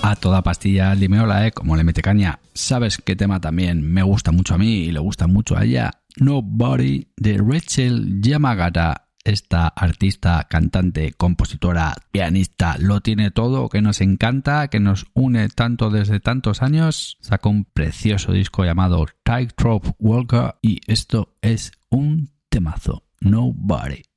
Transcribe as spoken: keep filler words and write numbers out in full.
a toda pastilla, dime hola, ¿eh? Como le mete caña. ¿Sabes qué tema también me gusta mucho a mí y le gusta mucho a ella? Nobody, de Rachel Yamagata. Esta artista, cantante, compositora, pianista, lo tiene todo, que nos encanta, que nos une tanto desde tantos años. Sacó un precioso disco llamado Tightrope Walker y esto es un temazo. Nobody.